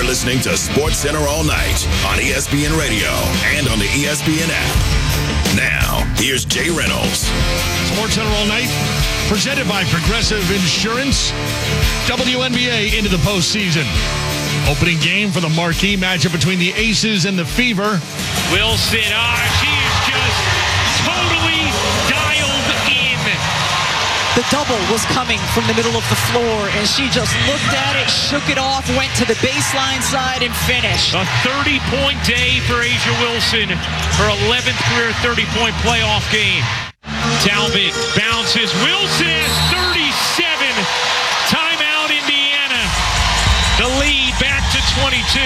You're listening to SportsCenter all night on ESPN Radio and on the ESPN app. Now, here's Jay Reynolds. SportsCenter all night, presented by Progressive Insurance. WNBA into the postseason. Opening game for the marquee matchup between the Aces and the Fever. Wilson, she is just totally dialed in. The double was coming from the middle of the floor, and she just looked at it, shook it off, went to the baseline side, and finished. A 30-point day for A'ja Wilson, her 11th career 30-point playoff game. Talbot bounces. Wilson has 37. Timeout, Indiana. The lead back to 22.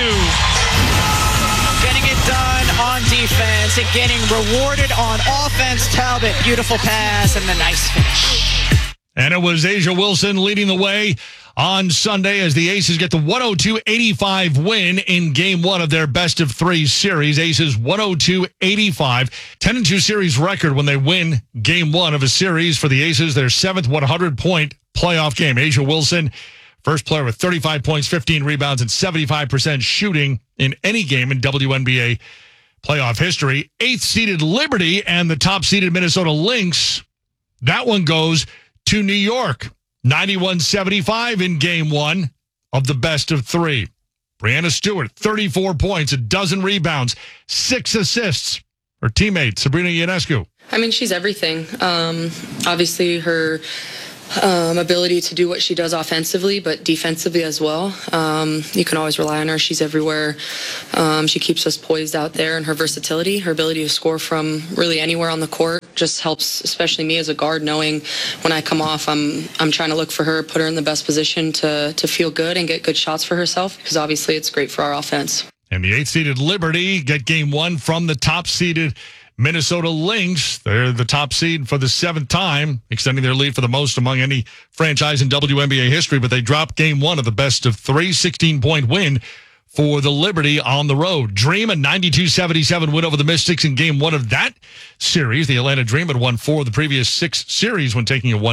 Getting it done on defense and getting rewarded on offense. Talbot, beautiful pass, and the nice finish. And it was A'ja Wilson leading the way on Sunday as the Aces get the 102-85 win in Game 1 of their best-of-3 series. Aces 102-85, 10-2 series record when they win Game 1 of a series for the Aces, their 7th 100-point playoff game. A'ja Wilson, first player with 35 points, 15 rebounds, and 75% shooting in any game in WNBA playoff history. 8th-seeded Liberty and the top-seeded Minnesota Lynx. That one goes to New York. 91-75 in Game 1 of the best-of-3. Breanna Stewart, 34 points, a dozen rebounds, 6 assists. Her teammate, Sabrina Ionescu. I mean, she's everything. Obviously, her ability to do what she does offensively, but defensively as well. You can always rely on her. She's everywhere. She keeps us poised out there, and her versatility, her ability to score from really anywhere on the court just helps, especially me as a guard, knowing when I come off, I'm trying to look for her, put her in the best position to feel good and get good shots for herself, because obviously it's great for our offense. And the 8th-seeded Liberty get Game 1 from the top-seeded Minnesota Lynx. They're the top seed for the 7th time, extending their lead for the most among any franchise in WNBA history, but they dropped Game 1 of the best-of-3, 16-point win for the Liberty on the road. Dream, a 92-77 win over the Mystics in Game 1 of that series. The Atlanta Dream had won 4 of the previous 6 series when taking a 1